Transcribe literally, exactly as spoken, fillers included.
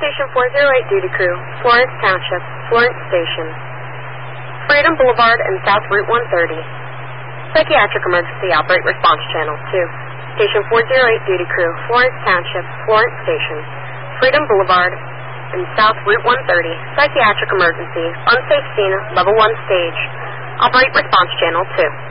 Station four oh eight Duty Crew, Florence Township, Florence Station. Freedom Boulevard and South Route one thirty. Psychiatric Emergency Outbreak Response Channel two. Station four oh eight Duty Crew, Florence Township, Florence Station. Freedom Boulevard and South Route one thirty. Psychiatric Emergency. Unsafe scene, level one stage. Operate Response Channel two.